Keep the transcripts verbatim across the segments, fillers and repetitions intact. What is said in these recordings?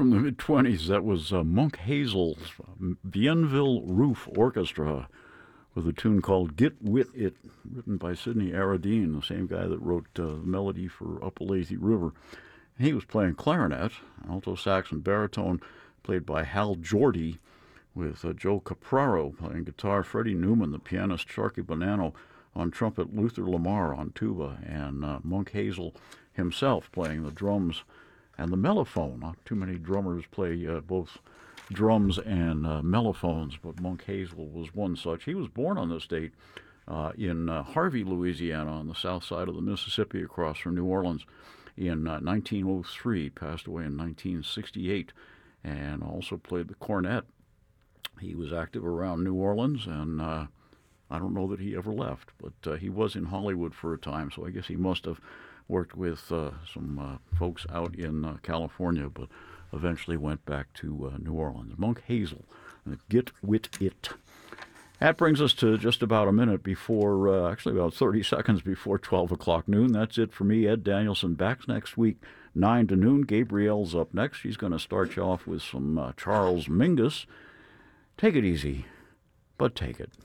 from the mid-twenties. That was uh, Monk Hazel's Bienville Roof Orchestra with a tune called Get Wit It, written by Sidney Aradine, the same guy that wrote uh, the melody for Up a Lazy River. He was playing clarinet, alto sax and baritone, played by Hal Jordy, with uh, Joe Capraro playing guitar, Freddie Newman, the pianist, Sharky Bonanno on trumpet, Luther Lamar on tuba, and uh, Monk Hazel himself playing the drums and the mellophone. Not too many drummers play uh, both drums and uh, mellophones, but Monk Hazel was one such. He was born on this date uh, in uh, Harvey, Louisiana, on the south side of the Mississippi across from New Orleans in uh, nineteen oh three, passed away in nineteen sixty-eight, and also played the cornet. He was active around New Orleans, and uh, I don't know that he ever left, but uh, he was in Hollywood for a time, so I guess he must have worked with uh, some uh, folks out in uh, California, but eventually went back to uh, New Orleans. Monk Hazel, uh, Get Wit It. That brings us to just about a minute before, uh, actually about thirty seconds before twelve o'clock noon. That's it for me, Ed Danielson. Back next week, nine to noon. Gabrielle's up next. She's going to start you off with some uh, Charles Mingus. Take it easy, but take it.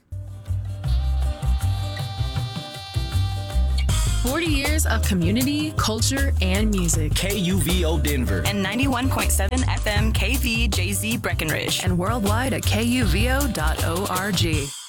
forty years of community, culture, and music. K U V O Denver. And ninety-one point seven F M K V J Z Breckenridge. And worldwide at K U V O dot org.